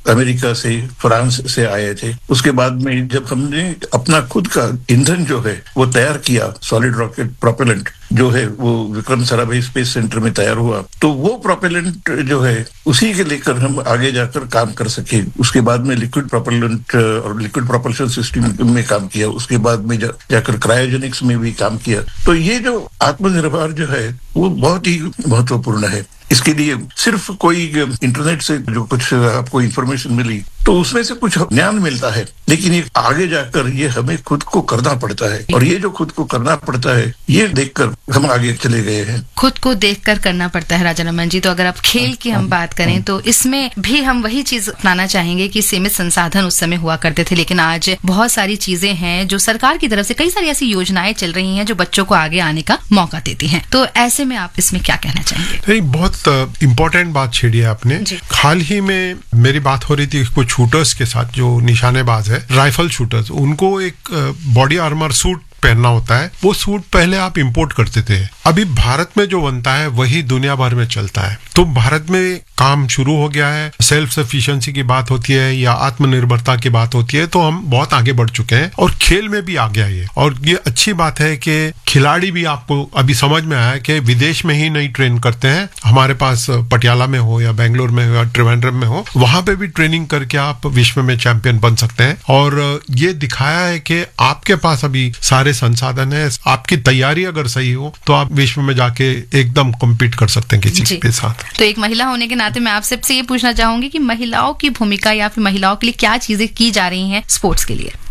America से, France से आए थे। उसके बाद में जब हमने अपना खुद का ईंधन जो है वो तैयार किया, सॉलिड रॉकेट प्रोपेलेंट जो है वो विक्रम साराभाई स्पेस सेंटर में तैयार हुआ, तो वो प्रोपेलेंट जो है उसी के लेकर हम आगे जाकर काम कर सके। उसके बाद में लिक्विड प्रोपेलेंट और लिक्विड प्रोपल्शन सिस्टम में काम किया, उसके बाद में जाकर क्रायोजेनिक्स में भी काम किया। तो ये जो आत्मनिर्भर जो है वो बहुत ही महत्वपूर्ण है। इसके लिए सिर्फ कोई इंटरनेट से जो कुछ आपको इंफॉर्मेशन मिली तो उसमें से कुछ ज्ञान मिलता है, लेकिन ये आगे जाकर ये हमें खुद को करना पड़ता है, और ये जो खुद को करना पड़ता है ये देखकर हम आगे चले गए हैं। खुद को देखकर करना पड़ता है राजा रमन जी। तो अगर आप खेल की हम बात करें तो इसमें भी हम वही चीज अपनाना चाहेंगे कि सीमित संसाधन उस समय हुआ करते थे, लेकिन आज बहुत सारी चीजें हैं जो सरकार की तरफ से कई सारी ऐसी योजनाएं चल रही हैं जो बच्चों को आगे आने का मौका देती हैं। तो ऐसे में आप इसमें क्या कहना चाहेंगे? बहुत इम्पोर्टेंट बात छेड़ी है आपने। हाल ही में मेरी बात हो रही थी कुछ शूटर्स के साथ जो निशानेबाज है, राइफल शूटर्स, उनको एक बॉडी आर्मर सूट पहनना होता है। वो सूट पहले आप इंपोर्ट करते थे, अभी भारत में जो बनता है वही दुनिया भर में चलता है। तो भारत में काम शुरू हो गया है, सेल्फ सफिशिएंसी की बात होती है या आत्मनिर्भरता की बात होती है, तो हम बहुत आगे बढ़ चुके हैं और खेल में भी आ गया ये। और ये अच्छी बात है कि खिलाड़ी भी आपको अभी समझ में आया कि विदेश में ही नहीं ट्रेन करते हैं, हमारे पास पटियाला में हो या बेंगलोर में हो या त्रिवेंद्रम में हो, वहां पे भी ट्रेनिंग करके आप विश्व में चैंपियन बन सकते हैं। और ये दिखाया है कि आपके पास अभी सारे संसाधन है, आपकी तैयारी अगर सही हो तो आप विश्व में जाके एकदम कम्पीट कर सकते हैं किसी के साथ। तो एक महिला होने के नाते मैं आपसे ये पूछना चाहूंगी कि महिलाओं की भूमिका या फिर महिलाओं के लिए क्या चीजें की जा रही हैं स्पोर्ट्स के लिए?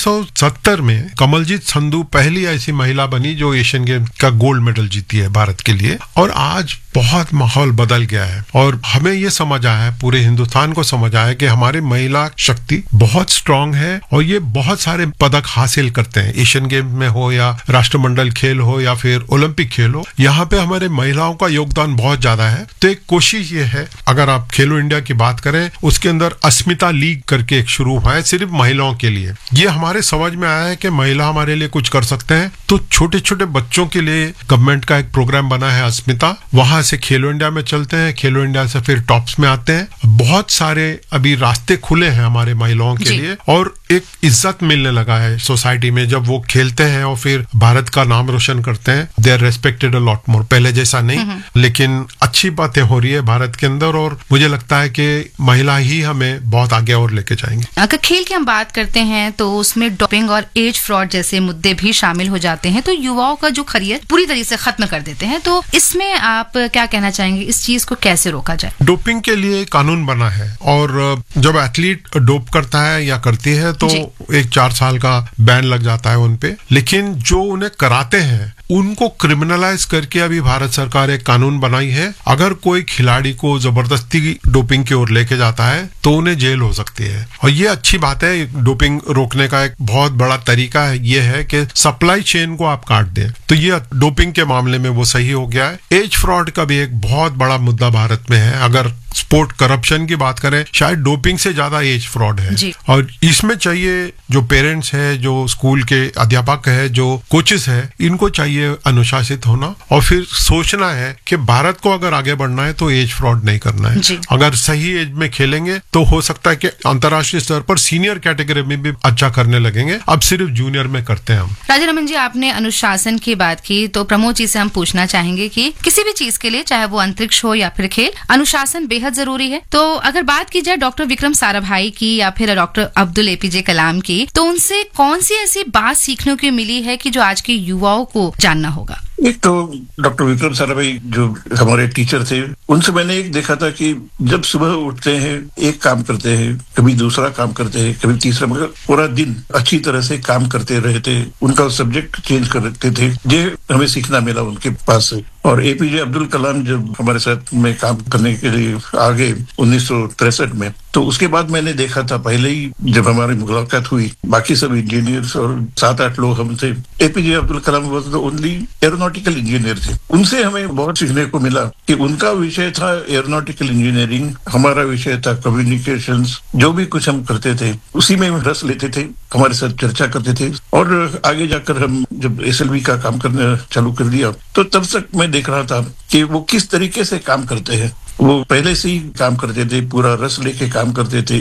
1970 में कमलजीत संधू पहली ऐसी महिला बनी जो एशियन गेम का गोल्ड मेडल जीती है भारत के लिए। और आज बहुत माहौल बदल गया है और हमें ये समझ आया है, पूरे हिंदुस्तान को समझ आया है कि हमारी महिला शक्ति बहुत स्ट्रांग है और ये बहुत सारे पदक हासिल करते हैं, एशियन गेम में हो या राष्ट्रमंडल खेल हो या फिर ओलंपिक खेल हो, यहाँ पे हमारे महिलाओं का योगदान बहुत ज्यादा है। तो एक कोशिश ये है, अगर आप खेलो इंडिया की बात करें, उसके अंदर अस्मिता लीग करके एक शुरू हुआ है सिर्फ महिलाओं के लिए। ये हमारे समझ में आया है कि महिला हमारे लिए कुछ कर सकते हैं, तो छोटे छोटे बच्चों के लिए गवर्नमेंट का एक प्रोग्राम बना है अस्मिता, वहां से खेलो इंडिया में चलते हैं, खेलो इंडिया से फिर टॉप्स में आते हैं। बहुत सारे अभी रास्ते खुले हैं हमारे महिलाओं के लिए और एक इज्जत मिलने लगा है सोसाइटी में। जब वो खेलते हैं और फिर भारत का नाम रोशन करते हैं, they are respected a lot more. पहले जैसा नहीं, लेकिन अच्छी बातें हो रही है भारत के अंदर और मुझे लगता है कि महिला ही हमें बहुत आगे और लेके जाएंगे। अगर खेल की हम बात करते हैं तो उसमें डोपिंग और एज फ्रॉड जैसे मुद्दे भी शामिल हो जाते हैं, तो युवाओं का जो करियर पूरी तरीके से खत्म कर देते हैं। तो इसमें आप क्या कहना चाहेंगे, इस चीज को कैसे रोका जाए? डोपिंग के लिए कानून बना है और जब एथलीट डोप करता है या करती है तो 1-4 साल का बैन लग जाता है उन पे, लेकिन जो उन्हें कराते हैं उनको क्रिमिनलाइज करके अभी भारत सरकार एक कानून बनाई है। अगर कोई खिलाड़ी को जबरदस्ती डोपिंग की ओर लेके जाता है तो उन्हें जेल हो सकती है। और ये अच्छी बात है। डोपिंग रोकने का एक बहुत बड़ा तरीका है ये है कि सप्लाई चेन को आप काट दें, तो ये डोपिंग के मामले में वो सही हो गया है। एज फ्रॉड का भी एक बहुत बड़ा मुद्दा भारत में है। अगर स्पोर्ट करप्शन की बात करें, शायद डोपिंग से ज्यादा एज फ्रॉड है और इसमें चाहिए जो पेरेंट्स है, जो स्कूल के अध्यापक है, जो कोचेस है, इनको चाहिए अनुशासित होना और फिर सोचना है कि भारत को अगर आगे बढ़ना है तो एज फ्रॉड नहीं करना है। अगर सही एज में खेलेंगे तो हो सकता है कि अंतर्राष्ट्रीय स्तर पर सीनियर कैटेगरी में भी अच्छा करने लगेंगे, अब सिर्फ जूनियर में करते हैं हम। राजा रमन जी, आपने अनुशासन की बात की, तो प्रमोद जी से हम पूछना चाहेंगे कि किसी भी चीज के लिए, चाहे वो अंतरिक्ष हो या फिर खेल, अनुशासन बेहद जरूरी है। तो अगर बात की जाए डॉक्टर विक्रम साराभाई की या फिर डॉक्टर अब्दुल एपीजे कलाम की, तो उनसे कौन सी ऐसी बात सीखने को मिली है कि जो आज के युवाओं को जानना होगा? एक तो डॉक्टर विक्रम साराभाई जो हमारे टीचर थे, उनसे मैंने एक देखा था कि जब सुबह उठते हैं एक काम करते हैं, कभी दूसरा काम करते हैं, कभी तीसरा, मगर पूरा दिन अच्छी तरह से काम करते रहते, उनका सब्जेक्ट चेंज करते थे। ये हमें सीखना मिला उनके पास से। और एपीजे अब्दुल कलाम जब हमारे साथ में काम करने के लिए आ गए 1963 में, तो उसके बाद मैंने देखा था, पहले ही जब हमारी मुलाकात हुई, बाकी सब इंजीनियर्स और 7-8 लोग हम थे, APJ Abdul Kalam was the only aeronautical engineer थे। उनसे हमें बहुत सीखने को मिला कि उनका विषय था एरोनॉटिकल इंजीनियरिंग, हमारा विषय था कम्युनिकेशंस। जो भी कुछ हम करते थे उसी में रस लेते थे, हमारे साथ चर्चा करते थे। और आगे जाकर हम जब एसएलवी का काम करना चालू कर दिया तो तब तक मैं देख रहा था कि वो किस तरीके से काम करते हैं। वो पहले से ही काम करते थे, पूरा रस लेके काम करते थे।